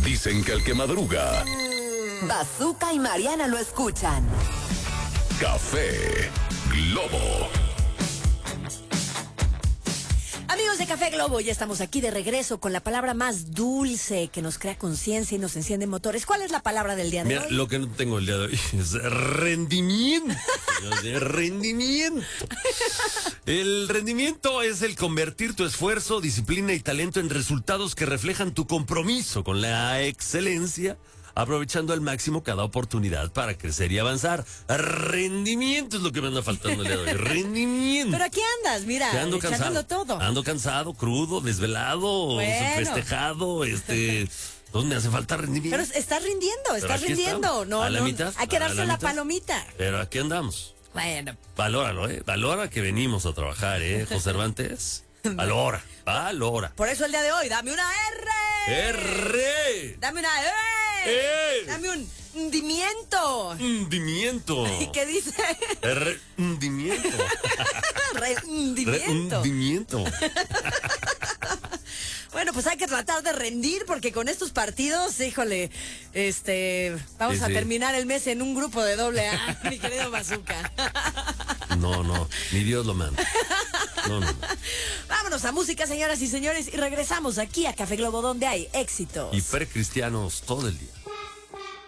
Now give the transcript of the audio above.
Dicen que el que madruga, Bazooka y Mariana lo escuchan. Café Globo. Amigos de Café Globo, ya estamos aquí de regreso con la palabra más dulce que nos crea conciencia y nos enciende motores. ¿Cuál es la palabra del día de Mira, hoy? lo que no tengo el día de hoy es rendimiento. Rendimiento. El rendimiento es el convertir tu esfuerzo, disciplina y talento en resultados que reflejan tu compromiso con la excelencia, aprovechando al máximo cada oportunidad para crecer y avanzar. Rendimiento es lo que me anda faltando el día de hoy. Rendimiento. Pero aquí andas, mira, Que ando echándolo cansado. todo. Ando cansado, crudo, desvelado, Bueno. festejado, Entonces me hace falta rendimiento. Pero estás rindiendo, estás aquí rindiendo. estamos, No, a la no, mitad, hay que a la darse la mitad. palomita. Pero aquí andamos. Bueno, Valóralo, Valora que venimos a trabajar, José Cervantes. Valora. por eso el día de hoy, dame una R. R. Dame una E. Dame un hundimiento. Hundimiento. ¿Y qué dice? Hundimiento. Hundimiento. Hundimiento. Bueno, pues hay que tratar de rendir porque con estos partidos, híjole, vamos a Sí. terminar el mes en un grupo de AA, mi querido Bazooka. No, ni Dios lo manda. No. Vámonos a música, señoras y señores, y regresamos aquí a Café Globo donde hay éxitos. Y precristianos todo el día.